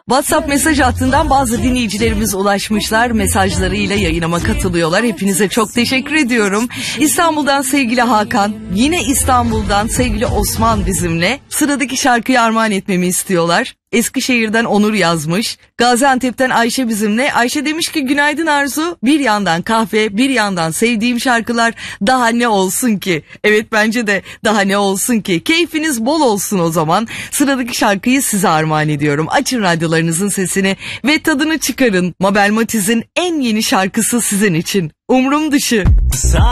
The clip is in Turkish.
WhatsApp mesaj hattından bazı dinleyicilerimiz ulaşmışlar. Mesajlarıyla yayınıma katılıyorlar. Hepinize çok teşekkür ediyorum. İstanbul'dan sevgili Hakan, yine İstanbul'dan sevgili Osman bizimle. Sıradaki şarkıyı armağan etmemi istiyorlar. Eskişehir'den Onur yazmış. Gaziantep'ten Ayşe bizimle. Ayşe demiş ki günaydın Arzu. Bir yandan kahve, bir yandan sevdiğim şarkılar. Daha ne olsun ki? Evet, bence de daha ne olsun ki? Keyfiniz bol olsun o zaman. Sıradaki şarkıyı size armağan ediyorum. Açın radyolarınızın sesini ve tadını çıkarın. Mabel Matiz'in en yeni şarkısı sizin için. Umrum dışı.